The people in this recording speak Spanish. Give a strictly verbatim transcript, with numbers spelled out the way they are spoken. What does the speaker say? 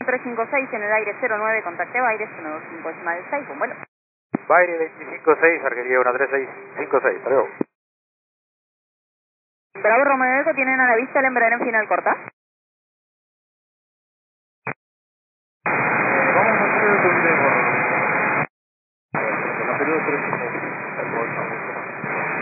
tres cinco seis en el aire cero nueve, contacte Baires, uno dos cinco decimal seis, un vuelo. Baire veinticinco seis, Arquería uno tres seis cinco seis, hasta luego. Bravo Romeo Eco, tienen a la vista el Embraer en final corta. Eh, vamos a hacer el conteo por... por la periodo tres.